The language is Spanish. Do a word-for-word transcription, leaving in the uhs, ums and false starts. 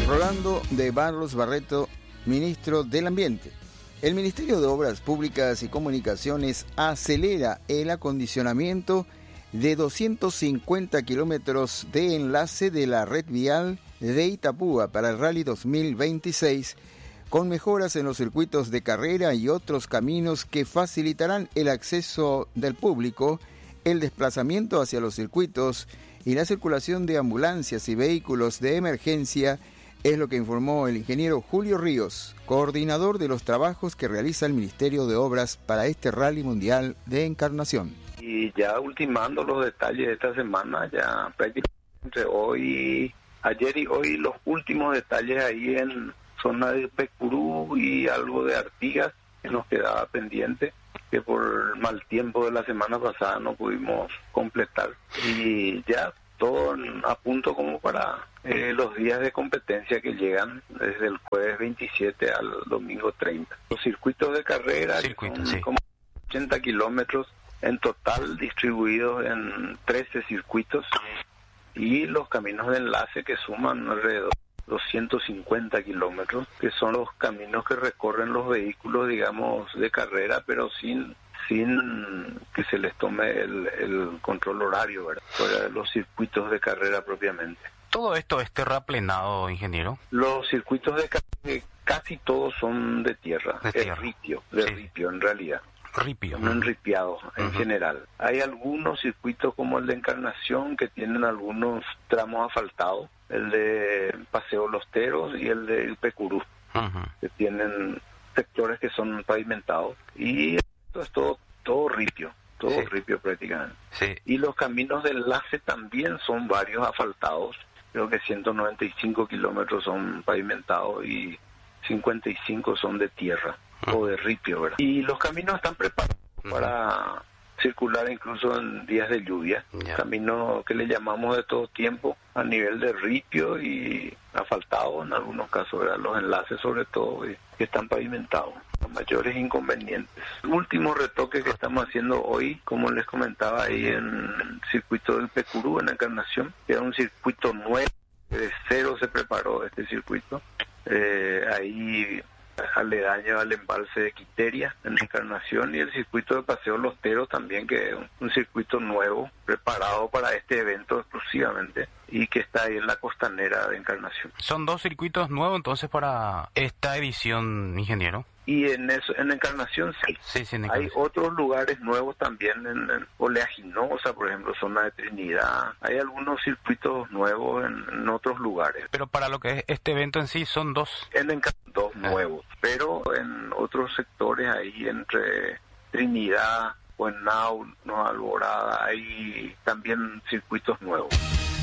Rolando de Barros Barreto, ministro del Ambiente. El Ministerio de Obras Públicas y Comunicaciones acelera el acondicionamiento de doscientos cincuenta kilómetros de enlace de la red vial de Itapúa para el Rally dos mil veintiséis, con mejoras en los circuitos de carrera y otros caminos que facilitarán el acceso del público, el desplazamiento hacia los circuitos y la circulación de ambulancias y vehículos de emergencia. Es lo que informó el ingeniero Julio Ríos, coordinador de los trabajos que realiza el Ministerio de Obras para este Rally Mundial de Encarnación. Y ya ultimando los detalles de esta semana, ya prácticamente hoy, ayer y hoy, los últimos detalles ahí en zona de Pecurú y algo de Artigas, que nos quedaba pendiente, que por el mal tiempo de la semana pasada no pudimos completar. Y ya todo a punto como para eh, los días de competencia que llegan desde el jueves veintisiete al domingo treinta. Los circuitos de carrera, Circuito, son sí. como ochenta kilómetros en total, distribuidos en trece circuitos, y los caminos de enlace que suman alrededor de doscientos cincuenta kilómetros, que son los caminos que recorren los vehículos, digamos, de carrera, pero sin sin que se les tome el, el control horario, ¿verdad?, fuera de los circuitos de carrera propiamente. ¿Todo esto es terraplenado, ingeniero? Los circuitos de carrera casi todos son de tierra, de tierra. Es ripio, de Sí. ripio en realidad. Ripio. No enripiados en Uh-huh. general. Hay algunos circuitos como el de Encarnación que tienen algunos tramos asfaltados, el de Paseo Los Teros y el de Pecurú, Uh-huh. que tienen sectores que son pavimentados, y esto es todo, todo ripio, todo Sí. ripio prácticamente. Sí. Y los caminos de enlace también son varios asfaltados, creo que ciento noventa y cinco kilómetros son pavimentados y cincuenta y cinco son de tierra o de ripio, ¿verdad? Y los caminos están preparados Uh-huh. para circular incluso en días de lluvia, Ya. caminos que le llamamos de todo tiempo a nivel de ripio y asfaltado en algunos casos, ¿verdad? Los enlaces sobre todo, y que están pavimentados, los mayores inconvenientes. El último retoque que estamos haciendo hoy, como les comentaba, ahí en el circuito del Pecurú, en Encarnación, que era un circuito nuevo, de cero se preparó este circuito, eh, ahí aledaño al embalse de Quiteria en Encarnación, y el circuito de Paseo Los Teros también, que es un, un circuito nuevo preparado para este evento exclusivamente y que está ahí en la costanera de Encarnación. Son dos circuitos nuevos entonces para esta edición, ingeniero. Y en eso, en Encarnación sí. Sí, sí, en Hay Encarnación. otros lugares nuevos también, en, en Oleaginosa, por ejemplo, zona de Trinidad. Hay algunos circuitos nuevos en, en otros lugares. Pero para lo que es este evento en sí son dos. En Encarnación dos Ah. nuevos, pero en otros sectores ahí entre Trinidad, Buenau, Nueva Alborada, hay también circuitos nuevos.